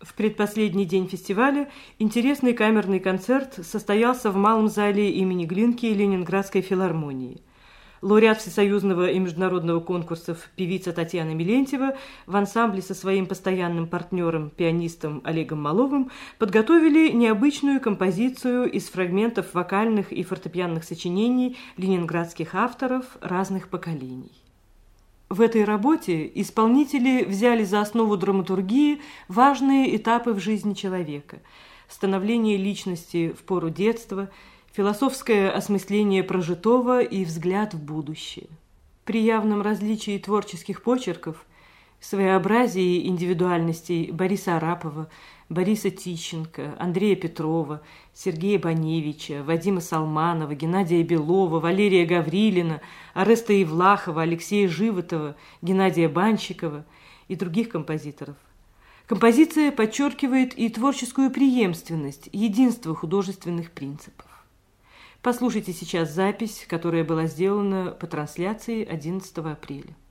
В предпоследний день фестиваля интересный камерный концерт состоялся в Малом зале имени Глинки Ленинградской филармонии. Лауреат всесоюзного и международного конкурсов певица Татьяна Милентьева в ансамбле со своим постоянным партнером, пианистом Олегом Маловым, подготовили необычную композицию из фрагментов вокальных и фортепианных сочинений ленинградских авторов разных поколений. В этой работе исполнители взяли за основу драматургии важные этапы в жизни человека: становление личности в пору детства, философское осмысление прожитого и взгляд в будущее. При явном различии творческих почерков, своеобразии индивидуальностей Бориса Арапова, Бориса Тищенко, Андрея Петрова, Сергея Баневича, Вадима Салманова, Геннадия Белова, Валерия Гаврилина, Ореста Евлахова, Алексея Животова, Геннадия Банщикова и других композиторов. Композиция подчеркивает и творческую преемственность, единство художественных принципов. Послушайте сейчас запись, которая была сделана по трансляции 11 апреля.